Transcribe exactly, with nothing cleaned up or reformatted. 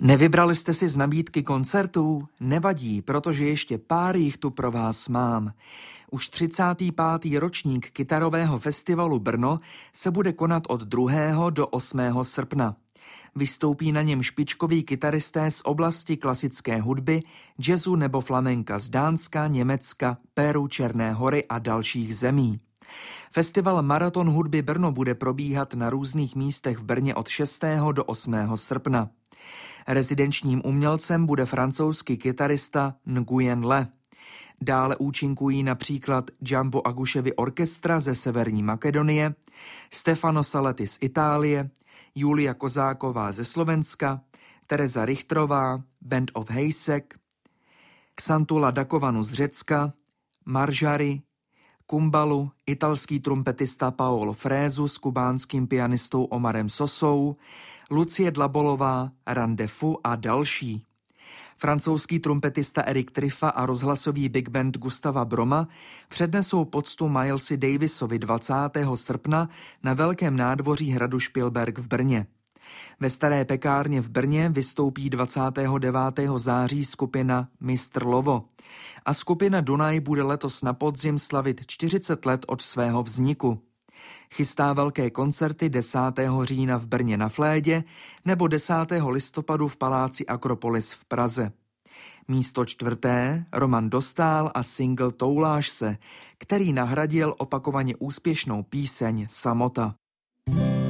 Nevybrali jste si z nabídky koncertů? Nevadí, protože ještě pár jich tu pro vás mám. Už třicátý pátý ročník kytarového festivalu Brno se bude konat od druhého do osmého srpna. Vystoupí na něm špičkoví kytaristé z oblasti klasické hudby, jazzu nebo flamenka z Dánska, Německa, Peru, Černé Hory a dalších zemí. Festival Maraton hudby Brno bude probíhat na různých místech v Brně od šestého do osmého srpna. Rezidenčním umělcem bude francouzský kytarista Nguyen Le. Dále účinkují například Jambo Aguševy orchestra ze Severní Makedonie, Stefano Saletti z Itálie, Julia Kozáková ze Slovenska, Tereza Richtrová, Band of Heysek, Xantula Dakovanu z Řecka, Marjari, Kumbalu, italský trumpetista Paolo Fresu s kubánským pianistou Omarem Sosou, Lucie Dlabolová, Randefu a další. Francouzský trumpetista Eric Triffa a rozhlasový big band Gustava Broma přednesou poctu Milesi Davisovi dvacátého srpna na Velkém nádvoří hradu Špilberk v Brně. Ve Staré pekárně v Brně vystoupí dvacátého devátého září skupina Mistr Lovo a skupina Dunaj bude letos na podzim slavit čtyřicet let od svého vzniku. Chystá velké koncerty desátého října v Brně na Flédě nebo desátého listopadu v paláci Akropolis v Praze. Místo čtvrté Roman Dostál a single Touláš se, který nahradil opakovaně úspěšnou píseň Samota.